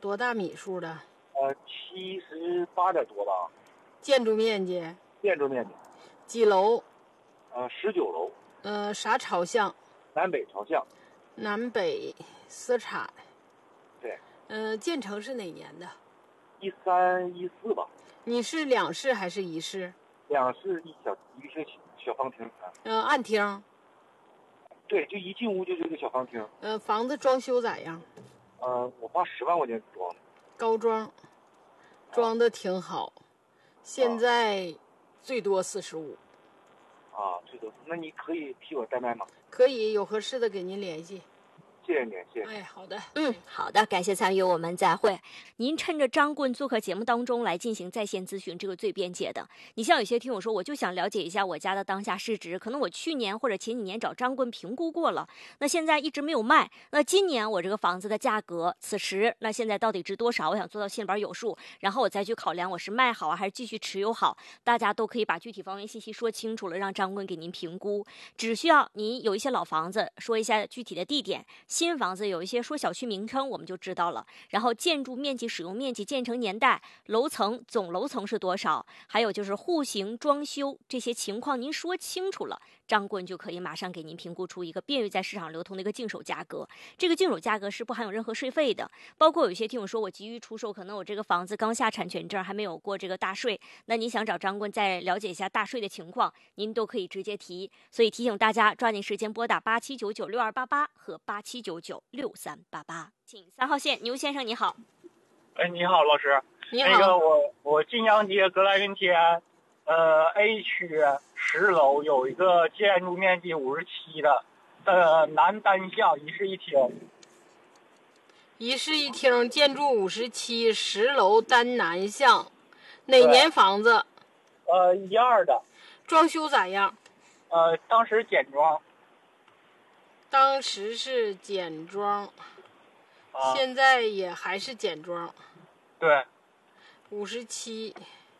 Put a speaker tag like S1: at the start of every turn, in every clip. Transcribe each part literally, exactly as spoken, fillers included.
S1: 多大米数的？
S2: 呃，七十八点多吧。
S1: 建筑面积？
S2: 建筑面积？
S1: 几楼？
S2: 呃，十九楼。
S1: 呃，啥朝向？
S2: 南北朝向。
S1: 南北色彩。
S2: 对。
S1: 呃，建成是哪年的？
S2: 一三一四吧。
S1: 你是两室还是一室？
S2: 两室一小一个小小方厅。
S1: 呃，暗厅。
S2: 对，就一进屋就是一个小方厅。
S1: 呃，房子装修咋样？
S2: 呃，我花十万块钱装的。
S1: 高装，装的挺好。啊、现在最多四十五。
S2: 啊，最多。那你可以替我代卖吗？
S1: 可以，有合适的给您联系。
S2: 谢谢您，谢谢。
S1: 哎，好的，
S3: 嗯，好的，感谢参与，我们再会。您趁着张棍做客节目当中来进行在线咨询，这个最便捷的。你像有些听友说，我就想了解一下我家的当下市值，可能我去年或者前几年找张棍评估过了，那现在一直没有卖，那今年我这个房子的价格，此时那现在到底值多少？我想做到心里边有数，然后我再去考量我是卖好啊，还是继续持有好。大家都可以把具体房源信息说清楚了，让张棍给您评估。只需要您有一些老房子，说一下具体的地点。新房子有一些说小区名称我们就知道了，然后建筑面积、使用面积、建成年代、楼层总楼层是多少，还有就是户型、装修这些情况您说清楚了，张棍就可以马上给您评估出一个便于在市场流通的一个净手价格。这个净手价格是不含有任何税费的，包括有一些听友说我急于出售，可能我这个房子刚下产权证，还没有过这个大税，那您想找张棍再了解一下大税的情况，您都可以直接提。所以提醒大家抓紧时间拨打八七九九六二八八和八七九九六三八八。请三号线牛先生你好。
S4: 哎，你好，老师。
S1: 你好。
S4: 那个我我晋阳街格莱根街，呃 A 区十楼有一个建筑面积五十七的，呃南单向一室一厅。
S1: 一室一厅，建筑五十七，十楼单南向，哪年房子？
S4: 呃一二的。
S1: 装修咋样？
S4: 呃，当时简装。
S1: 当时是简装。
S4: 啊、
S1: 现在也还是简装。
S4: 对。
S1: 五十七，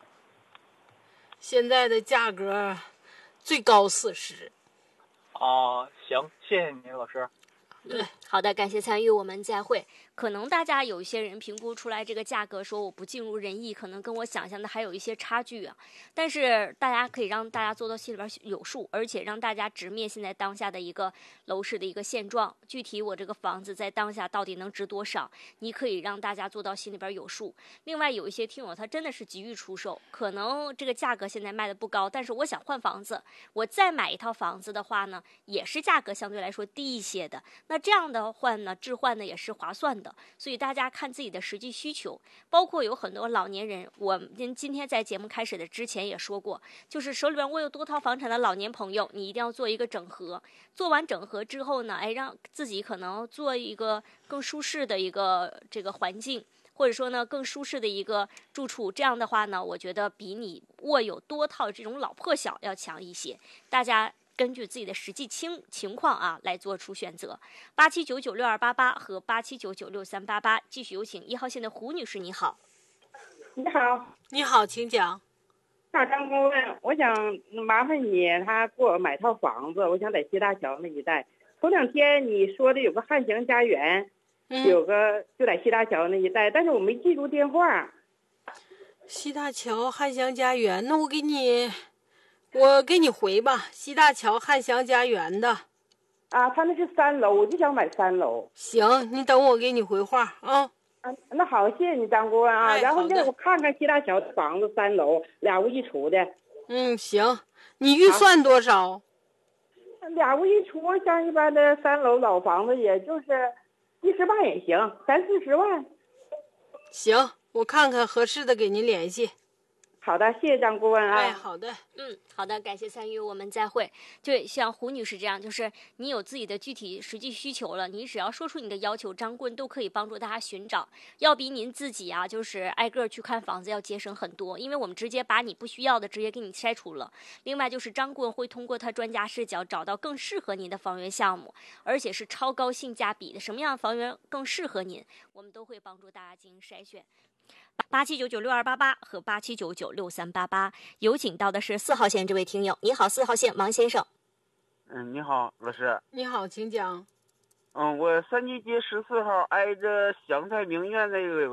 S1: 现在的价格最高四十。
S4: 啊，行，谢谢您，老师。
S3: 嗯，好的，感谢参与，我们再会。可能大家有一些人评估出来这个价格，说我不尽如人意，可能跟我想象的还有一些差距啊。但是大家可以让大家做到心里边有数，而且让大家直面现在当下的一个楼市的一个现状，具体我这个房子在当下到底能值多少，你可以让大家做到心里边有数。另外有一些听友他真的是急于出售，可能这个价格现在卖的不高，但是我想换房子，我再买一套房子的话呢，也是价格相对来说低一些的。那这样的换呢，置换呢也是划算的，所以大家看自己的实际需求。包括有很多老年人，我们今天在节目开始的之前也说过，就是手里边握有多套房产的老年朋友，你一定要做一个整合。做完整合之后呢，哎，让自己可能做一个更舒适的一个这个环境，或者说呢更舒适的一个住处。这样的话呢，我觉得比你握有多套这种老破小要强一些。大家根据自己的实际情情况啊来做出选择。八七九九六二八八和八七九九六三八八，继续有请一号线的胡女士，你好。
S5: 你好。
S1: 你好，请讲。
S5: 大张顾问，我想麻烦你，他给我买套房子，我想在西大桥那一带。头两天你说的有个汉翔家园，
S1: 嗯、
S5: 有个就在西大桥那一带，但是我没记住电话。
S1: 西大桥汉翔家园，那我给你。我给你回吧，西大桥汉翔家园的。
S5: 啊，他那是三楼，我就想买三楼。
S1: 行，你等我给你回话啊。
S5: 啊，那好，谢谢你张顾问啊。
S1: 哎、
S5: 然后让我看看西大桥的房子，三楼俩屋一厨的。
S1: 嗯，行。你预算多少？
S5: 啊、俩屋一厨，像一般的三楼老房子，也就是一十万也行，三四十万。
S1: 行，我看看合适的给您联系。
S5: 好的，谢谢张顾问啊。
S1: 哎，好的，
S3: 嗯，好的，感谢参与，我们再会。就像胡女士这样，就是你有自己的具体实际需求了，你只要说出你的要求，张棍都可以帮助大家寻找，要比您自己啊，就是挨个去看房子要节省很多，因为我们直接把你不需要的直接给你筛除了。另外就是张棍会通过他专家视角找到更适合您的房源项目，而且是超高性价比的，什么样的房源更适合您，我们都会帮助大家进行筛选。八七九九六二八八和八七九九六三八八，有请到的是四号线这位听友。你好，四号线王先生。
S6: 嗯，你好，老师。
S1: 你好，请讲。
S6: 嗯，我三七街十四号挨着祥泰名苑那个有